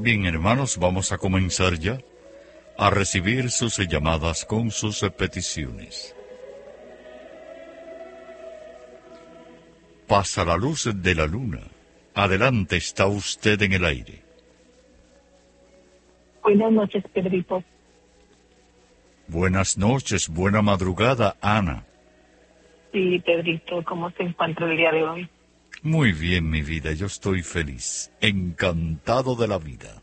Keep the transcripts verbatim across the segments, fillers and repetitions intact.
Bien, hermanos, vamos a comenzar ya a recibir sus llamadas con sus peticiones. Pasa la luz de la luna. Adelante, está usted en el aire. Buenas noches, Pedrito. Buenas noches, buena madrugada, Ana. Sí, Pedrito, ¿cómo se encuentra el día de hoy? Muy bien, mi vida, yo estoy feliz, encantado de la vida.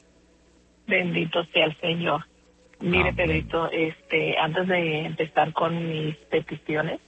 Bendito sea el Señor. Mire, Amén. Pedrito, este, antes de empezar con mis peticiones,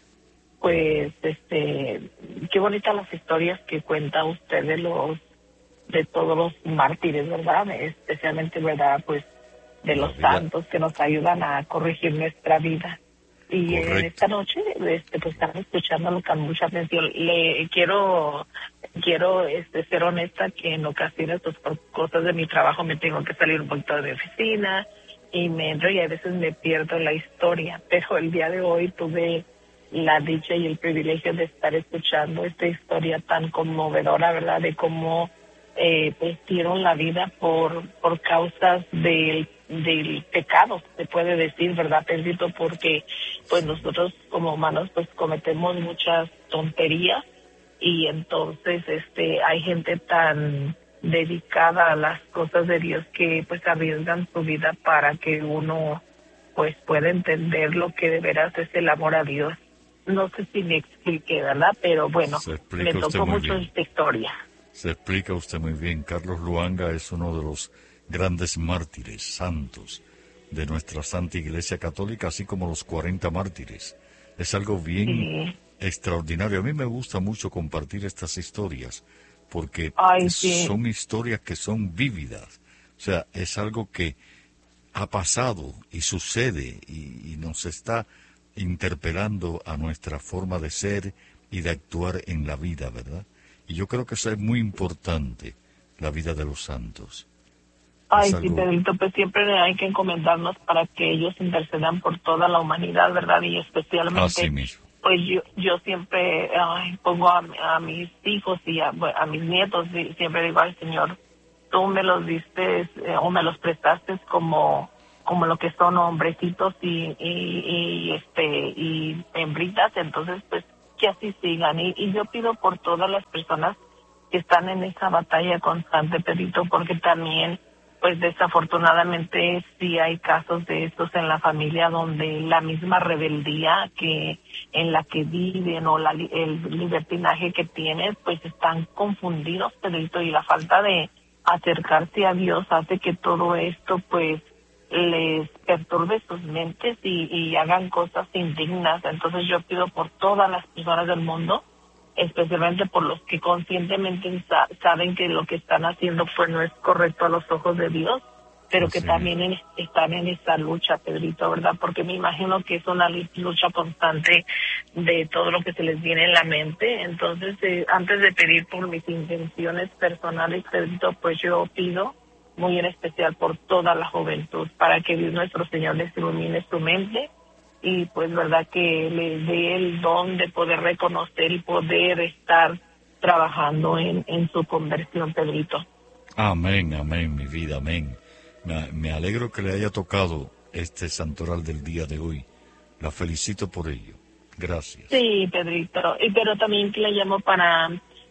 pues, este, qué bonitas las historias que cuenta usted de los, de todos los mártires, ¿verdad? Especialmente, ¿verdad? Pues, de La los vida. santos que nos ayudan a corregir nuestra vida. Y Correcto. en esta noche, este, pues estamos escuchándolo con mucha atención. Le quiero, quiero, este, ser honesta que en ocasiones, pues por cosas de mi trabajo me tengo que salir un poquito de mi oficina y me entro y a veces me pierdo la historia. Pero el día de hoy tuve la dicha y el privilegio de estar escuchando esta historia tan conmovedora, ¿verdad? De cómo eh, pues dieron la vida por, por causas del del pecado, se puede decir, ¿verdad, Pedrito? Porque pues nosotros como humanos pues cometemos muchas tonterías y entonces este hay gente tan dedicada a las cosas de Dios que pues arriesgan su vida para que uno pues pueda entender lo que de veras es el amor a Dios. No sé si me expliqué, ¿verdad? Pero bueno, Se explica me usted tocó muy mucho bien. esta historia. Se explica usted muy bien. Carlos Luanga es uno de los grandes mártires santos de nuestra Santa Iglesia Católica, así como los cuarenta mártires. Es algo bien Sí. extraordinario. A mí me gusta mucho compartir estas historias, porque Ay, sí. son historias que son vívidas. O sea, es algo que ha pasado y sucede y, y nos está interpelando a nuestra forma de ser y de actuar en la vida, ¿verdad? Y yo creo que eso es muy importante, la vida de los santos. Ay, Es sí, algo- Pedrito, pues siempre hay que encomendarnos para que ellos intercedan por toda la humanidad, ¿verdad? Y especialmente, Así mismo. pues yo yo siempre ay, pongo a, a mis hijos y a, bueno, a mis nietos, y siempre digo, ay, Señor, tú me los diste eh, o me los prestaste como como lo que son hombrecitos y, y, y este y hembritas, entonces pues que así sigan. Y, y yo pido por todas las personas que están en esa batalla constante, Pedrito, porque también pues desafortunadamente sí hay casos de estos en la familia donde la misma rebeldía que en la que viven o la, li- el libertinaje que tienen, pues están confundidos, Pedrito, y la falta de acercarse a Dios hace que todo esto pues les perturbe sus mentes y, y hagan cosas indignas. Entonces yo pido por todas las personas del mundo, especialmente por los que conscientemente sa- saben que lo que están haciendo pues no es correcto a los ojos de Dios, pero que Así también en- están en esa lucha, Pedrito, ¿verdad? Porque me imagino que es una li- lucha constante de todo lo que se les viene en la mente. Entonces, eh, antes de pedir por mis intenciones personales, Pedrito, pues yo pido muy en especial por toda la juventud, para que Dios nuestro Señor les ilumine su mente y pues verdad que les dé el don de poder reconocer y poder estar trabajando en, en su conversión, Pedrito. Amén, amén, mi vida, amén. Me, me alegro que le haya tocado este santoral del día de hoy. La felicito por ello. Gracias. Sí, Pedrito, y pero también que le llamo para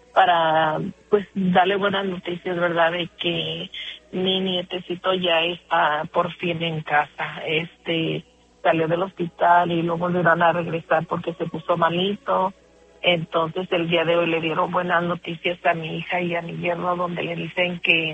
para pues darle buenas noticias, ¿verdad? De que mi nietecito ya está por fin en casa. Este salió del hospital y lo volverán a regresar porque se puso malito. Entonces el día de hoy le dieron buenas noticias a mi hija y a mi yerno, donde le dicen que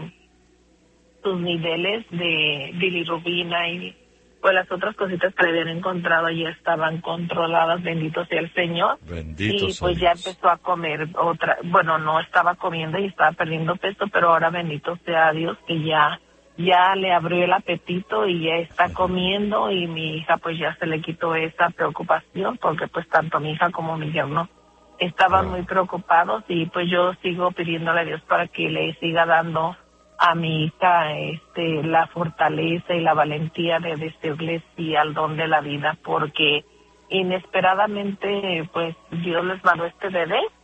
sus niveles de bilirrubina y pues las otras cositas que le habían encontrado ya estaban controladas, bendito sea el Señor. Bendito Y sea pues ya Dios. empezó a comer otra, bueno, no estaba comiendo y estaba perdiendo peso, pero ahora bendito sea Dios que ya ya le abrió el apetito y ya está comiendo, y mi hija pues ya se le quitó esa preocupación, porque pues tanto mi hija como mi yerno estaban Wow. muy preocupados, y pues yo sigo pidiéndole a Dios para que le siga dando a mi hija este la fortaleza y la valentía de decirle sí al don de la vida, porque inesperadamente pues Dios les mandó este bebé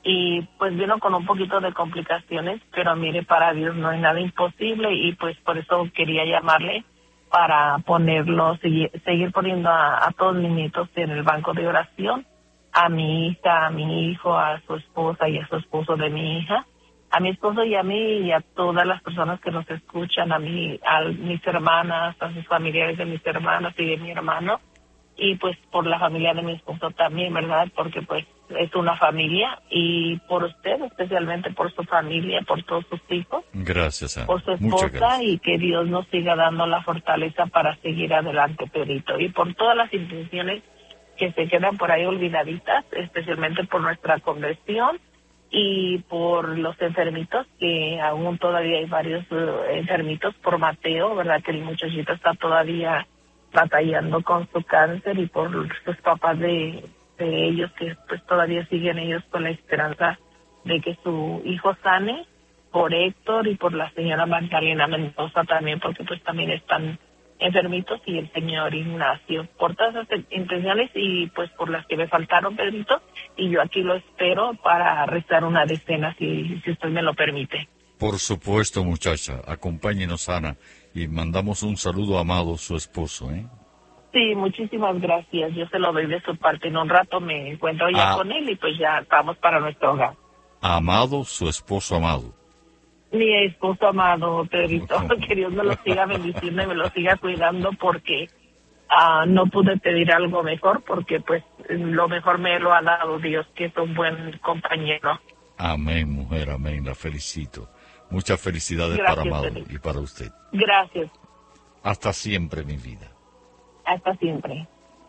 y pues vino con un poquito de complicaciones, pero mire, para Dios no hay nada imposible y pues por eso quería llamarle para ponerlo, seguir, seguir poniendo a, a todos mis nietos en el banco de oración, a mi hija, a mi hijo, a su esposa y a su esposo de mi hija, a mi esposo y a mí y a todas las personas que nos escuchan, a mí, a mis hermanas, a sus familiares de mis hermanas y de mi hermano, y pues por la familia de mi esposo también, ¿verdad? Porque pues es una familia, y por usted, especialmente por su familia, por todos sus hijos. Gracias, Ana. Por su Muchas esposa, gracias. y que Dios nos siga dando la fortaleza para seguir adelante, Pedrito. Y por todas las intenciones que se quedan por ahí olvidaditas, especialmente por nuestra conversión y por los enfermitos, que aún todavía hay varios uh, enfermitos por Mateo, ¿verdad? Que el muchachito está todavía batallando con su cáncer, y por sus papás de, de ellos, que pues todavía siguen ellos con la esperanza de que su hijo sane, por Héctor y por la señora Magdalena Mendoza también, porque pues también están enfermitos, y el señor Ignacio, por todas esas intenciones y pues por las que me faltaron, Pedrito, y yo aquí lo espero para rezar una decena, si, si usted me lo permite. Por supuesto, muchacha. Acompáñenos, Ana, y mandamos un saludo a Amado, su esposo, ¿eh? Sí, muchísimas gracias, yo se lo doy de su parte, en un rato me encuentro ya Ah. con él y pues ya vamos para nuestro hogar. A Amado, su esposo amado. Mi esposo amado, Pedrito, que Dios me lo siga bendiciendo y me lo siga cuidando, porque uh, no pude pedir algo mejor, porque pues lo mejor me lo ha dado Dios, que es un buen compañero. Amén, mujer, amén, la felicito. Muchas felicidades. Gracias, para Amado, Pedrito, y para usted. Gracias. Hasta siempre, mi vida. Hasta siempre.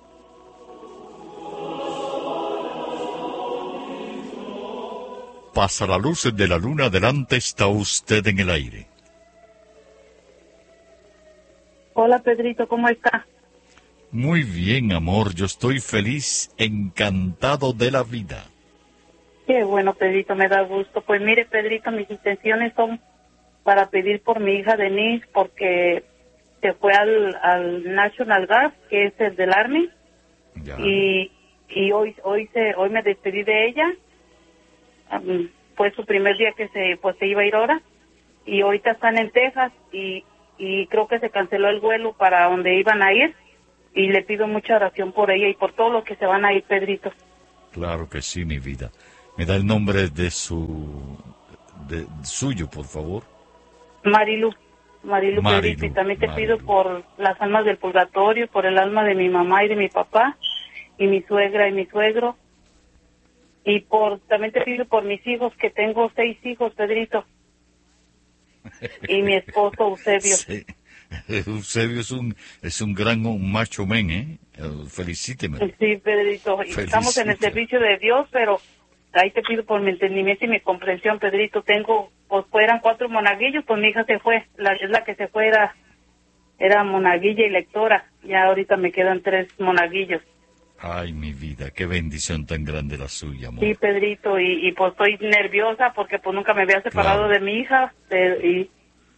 Pasa la luz de la luna, adelante está usted en el aire. Hola, Pedrito, ¿cómo está? Muy bien, amor, yo estoy feliz, encantado de la vida. Qué bueno, Pedrito, me da gusto. Pues mire, Pedrito, mis intenciones son para pedir por mi hija Denise, porque se fue al, al National Guard, que es el del Army, ya. y y hoy hoy se hoy me despedí de ella. Um, fue su primer día que se pues se iba a ir ahora, y ahorita están en Texas, y y creo que se canceló el vuelo para donde iban a ir, y le pido mucha oración por ella y por todos los que se van a ir, Pedrito. Claro que sí, mi vida. ¿Me da el nombre de su de suyo, por favor? Marilu. Marilu, Marilu, Pedrito, y también te Marilu. pido por las almas del purgatorio, por el alma de mi mamá y de mi papá, y mi suegra y mi suegro, y por también te pido por mis hijos, que tengo seis hijos, Pedrito, y mi esposo Eusebio. Sí. Eusebio es un es un gran un macho men, ¿eh? Felicíteme. Sí, Pedrito, y estamos en el servicio de Dios, pero ahí te pido por mi entendimiento y mi comprensión, Pedrito. Tengo, pues eran cuatro monaguillos, pues mi hija se fue, la es la que se fue, era, era monaguilla y lectora, ya ahorita me quedan tres monaguillos. Ay, mi vida, qué bendición tan grande la suya, amor. Sí, Pedrito, y, y pues estoy nerviosa porque pues nunca me había separado Claro. de mi hija, de, y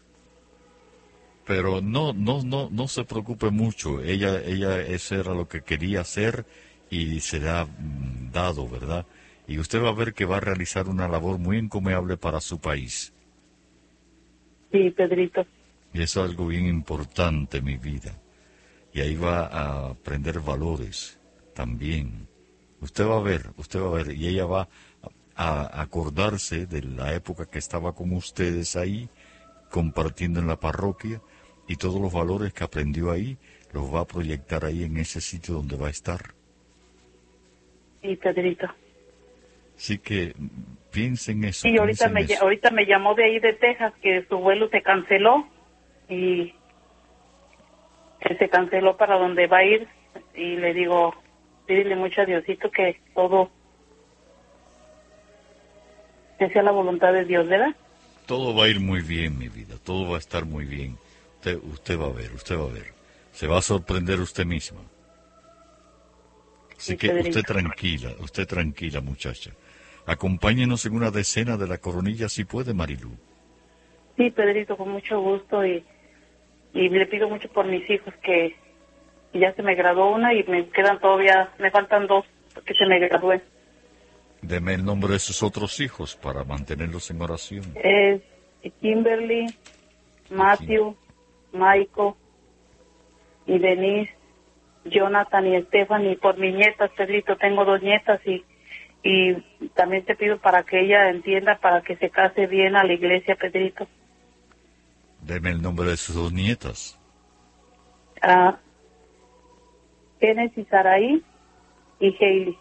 Pero no, no, no, no se preocupe mucho. Ella, ella, eso era lo que quería hacer y será mm, dado, ¿verdad? Y usted va a ver que va a realizar una labor muy encomiable para su país. sí, Pedrito. Y eso es algo bien importante, mi vida. Y ahí va a aprender valores también. Usted va a ver, usted va a ver, y ella va a acordarse de la época que estaba con ustedes ahí, compartiendo en la parroquia, y todos los valores que aprendió ahí, los va a proyectar ahí en ese sitio donde va a estar. Sí, Pedrito. Así que piensen en eso. Sí, ahorita me, eso. ahorita me llamó de ahí de Texas que su vuelo se canceló, y que se canceló para donde va a ir, y le digo, pídele mucho a Diosito que todo que sea la voluntad de Dios, ¿verdad? Todo va a ir muy bien, mi vida, todo va a estar muy bien. Usted, usted va a ver, usted va a ver. Se va a sorprender usted misma. Así Sí, que Pedrito. usted tranquila, usted tranquila, muchacha. Acompáñenos en una decena de la coronilla si puede, Marilu. Sí, Pedrito, con mucho gusto, y, y le pido mucho por mis hijos, que ya se me graduó una y me quedan todavía, me faltan dos que se me gradúen. Deme el nombre de sus otros hijos para mantenerlos en oración. Es Kimberly, Matthew, Michael y Denise, Jonathan y Stephanie. Por mis nietas, Pedrito, tengo dos nietas y, y también te pido para que ella entienda, para que se case bien a la iglesia, Pedrito. Deme el nombre de sus dos nietas. Ah, Kenneth y Saraí y Hailey.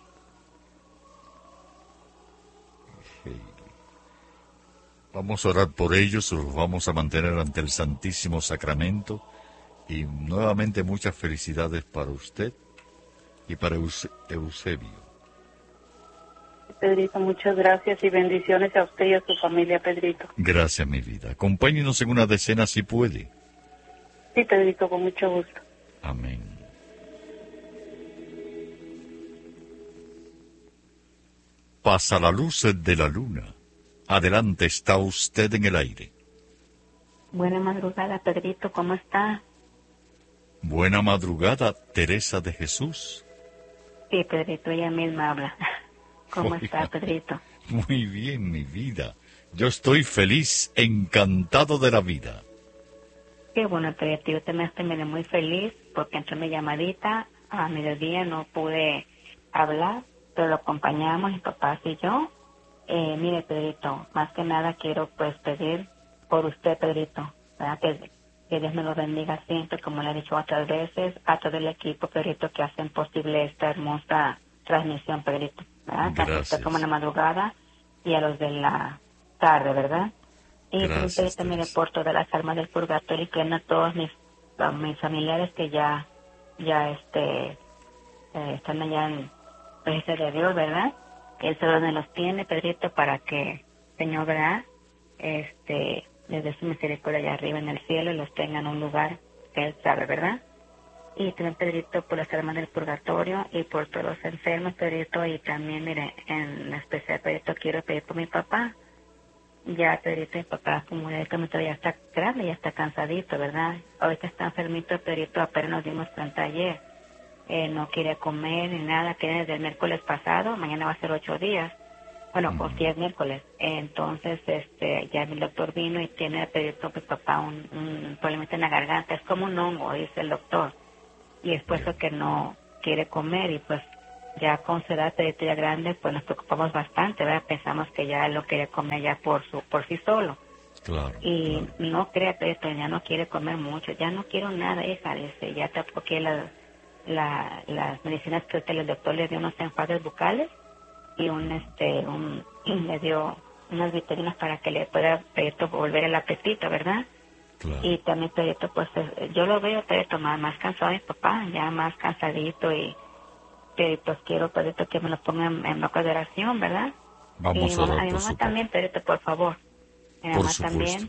Vamos a orar por ellos, los vamos a mantener ante el Santísimo Sacramento y nuevamente muchas felicidades para usted y para Euse- Eusebio. Pedrito, muchas gracias y bendiciones a usted y a su familia, Pedrito. Gracias, mi vida. Acompáñenos en una decena si puede. Sí, Pedrito, con mucho gusto. Amén. Pasa la luz de la luna. Adelante, está usted en el aire. Buena madrugada, Pedrito, ¿cómo está? Buena madrugada, Teresa de Jesús. Sí, Pedrito, ella misma habla. ¿Cómo Oiga. está, Pedrito? Muy bien, mi vida. Yo estoy feliz, encantado de la vida. Qué bueno, Pedrito, yo también estoy mire, muy feliz porque entró mi llamadita, a mediodía no pude hablar, pero lo acompañamos, mi papá y yo. Eh, mire, Pedrito, más que nada quiero pues pedir por usted, Pedrito, ¿verdad? Que, que Dios me lo bendiga siempre, como le he dicho otras veces, a todo el equipo, Pedrito, que hacen posible esta hermosa transmisión, Pedrito, ¿verdad? Tanto a usted Gracias. como en la madrugada y a los de la tarde, ¿verdad? Y Gracias, Pedrito, mire, Teresa. por todas las almas del purgatorio y que a todos mis, a mis familiares que ya, ya este, eh, están allá en presencia de Dios, ¿verdad? Que Él solo nos los tiene, Pedrito, para que, Señor, ¿verdad? Este, les dé su misericordia allá arriba en el cielo y los tenga en un lugar que Él sabe, ¿verdad? Y también, Pedrito, por las almas del purgatorio y por todos los enfermos, Pedrito, y también, mire, en especial, Pedrito, quiero pedir por mi papá. Ya, Pedrito, mi papá, como ya ya está grande, ya está cansadito, ¿verdad? Ahorita está enfermito, Pedrito, apenas nos dimos cuenta ayer. Eh, no quiere comer ni nada, que desde el miércoles pasado, mañana va a ser ocho días, bueno, Mm. pues sí es miércoles, entonces este ya el doctor vino y tiene a pedir a mi papá un, un problema en la garganta, es como un hongo, dice el doctor, y es por eso que no quiere comer, y pues ya con su edad Pedrito ya grande, pues nos preocupamos bastante, ¿verdad? Pensamos que ya lo quiere comer ya por su por sí solo. Claro. Y claro. no crea, Pedrito, ya no quiere comer mucho, ya no quiero nada, hija, dice, ya te porque la La, las medicinas que usted, el doctor le dio unos enjuagues bucales y un este un le dio unas vitaminas para que le pueda Pedrito volver el apetito, ¿verdad? Claro. Y también Pedrito, pues eh, yo lo veo Pedrito más, más cansado de mi papá, ya más cansadito y que pues quiero Pedrito que me lo ponga en, en boca de oración, ¿verdad? Vamos y a mamá, orar a mi por mamá su también, Pedrito, por favor. Mi Por mamá supuesto. también.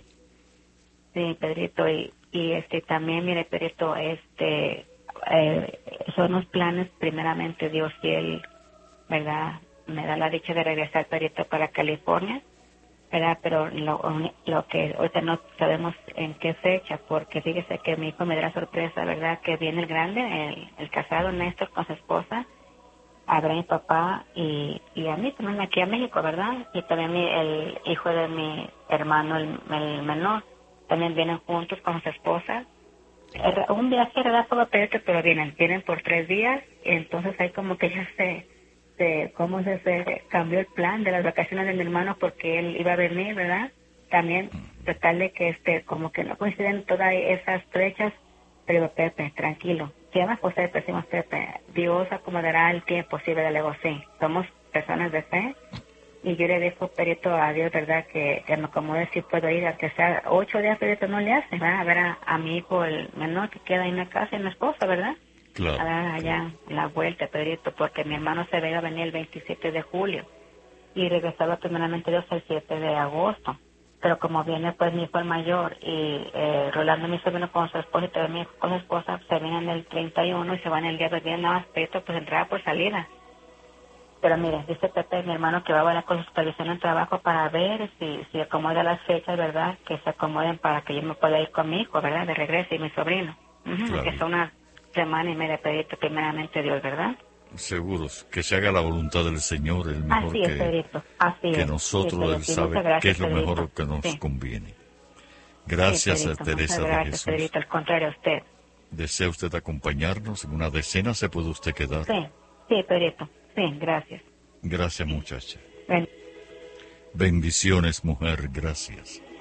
Sí, Pedrito, y, y este también, mire, Pedrito, este eh, son los planes, primeramente Dios, y Él, ¿verdad? Me da la dicha de regresar, Pedrito, para California, ¿verdad? Pero lo, lo que ahorita no sabemos en qué fecha, porque fíjese que mi hijo me da la sorpresa, ¿verdad? Que viene el grande, el, el casado Néstor con su esposa, a ver a mi papá y, y a mí también aquí a México, ¿verdad? Y también mi, el hijo de mi hermano, el, el menor, también vienen juntos con su esposa. Er- Un viaje rápido, Pedro, pero vienen, vienen por tres días, y entonces hay como que ya se, se cómo se, se cambió el plan de las vacaciones de mi hermano porque él iba a venir, ¿verdad? También tratar de que este, como que no coinciden todas esas fechas, pero Pepe, tranquilo. Se llama José, decimos Pepe, Dios acomodará el tiempo, sí, ¿verdad? Le digo, sí, somos personas de fe. Y yo le dejo, Perito, a Dios, ¿verdad? Que, que me acomode si puedo ir, aunque sea ocho días, Perito, no le hace, ¿verdad? A ver a, a mi hijo, el menor, que queda en la casa, y mi esposa, ¿verdad? Claro. A ver allá la vuelta, Pedrito, porque mi hermano se veía venir el veintisiete de julio y regresaba primeramente Dios el siete de agosto. Pero como viene, pues, mi hijo el mayor y eh, Rolando, mi sobrino, con su esposa y todo mi hijo con su esposa, se vienen el treinta y uno y se van el día dos días, nada más, Pedrito, pues entraba por salida. Pero mire, dice Pepe, mi hermano, que va a hablar con su supervisión en trabajo para ver si, si acomoda las fechas, ¿verdad? Que se acomoden para que yo me pueda ir con mi hijo, ¿verdad? De regreso y mi sobrino. Uh-huh, Claro. que son una semana y media, Pedrito, primeramente Dios, ¿verdad? Seguros, que se haga la voluntad del Señor, el mejor Así es, que, Pedrito. Así que es. nosotros, Sí, Él sí, sabe muchas gracias, qué es lo Pedrito. mejor que nos Sí. conviene. Gracias, Sí, a Pedrito, Teresa muchas de gracias, Jesús. Pedrito, al contrario a usted. ¿Desea usted acompañarnos? En una decena se puede usted quedar. Sí, sí, Pedrito. Sí, gracias. Gracias, muchacha. Ven. Bendiciones, mujer, gracias.